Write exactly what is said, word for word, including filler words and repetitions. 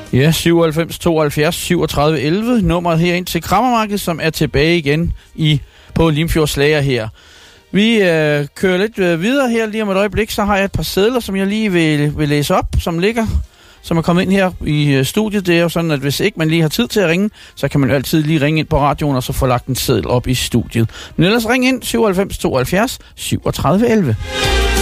Ja, syvoghalvfems tooghalvfjerds syvogtredive elleve, nummeret her ind til Kræmmermarkedet, som er tilbage igen i på Limfjords Lager her. Vi øh, kører lidt øh, videre her lige om et øjeblik, så har jeg et par sedler, som jeg lige vil, vil læse op, som ligger, som er kommet ind her i øh, studiet. Det er jo sådan, at hvis ikke man lige har tid til at ringe, så kan man jo altid lige ringe ind på radioen, og så få lagt en seddel op i studiet. Men ellers ring ind syvoghalvfems tooghalvfjerds syvogtredive elleve.